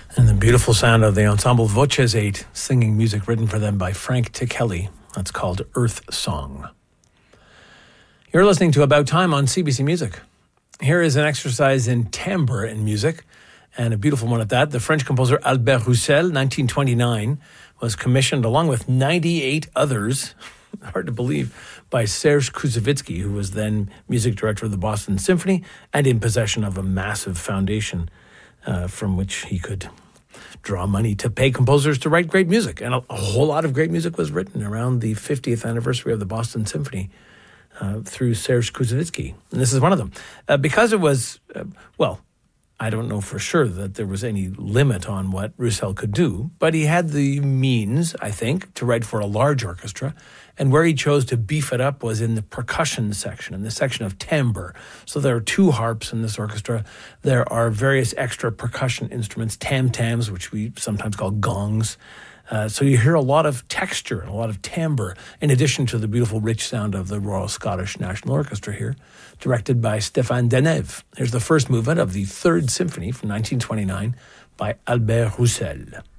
And the beautiful sound of the ensemble Voces 8 singing music written for them by Frank Ticheli. That's called Earth Song. You're listening to About Time on CBC Music. Here is an exercise in timbre in music, and a beautiful one at that. The French composer Albert Roussel, 1929, was commissioned along with 98 others, hard to believe, by Serge Koussevitzky, who was then music director of the Boston Symphony and in possession of a massive foundation from which he could draw money to pay composers to write great music. And a whole lot of great music was written around the 50th anniversary of the Boston Symphony through Serge Koussevitzky. And this is one of them. Because it was, I don't know for sure that there was any limit on what Roussel could do, but he had the means, I think, to write for a large orchestra. And where he chose to beef it up was in the percussion section, in the section of timbre. So there are two harps in this orchestra. There are various extra percussion instruments, tam-tams, which we sometimes call gongs. So you hear a lot of texture and a lot of timbre, in addition to the beautiful rich sound of the Royal Scottish National Orchestra here, directed by Stéphane Denève. Here's the first movement of the Third Symphony from 1929 by Albert Roussel.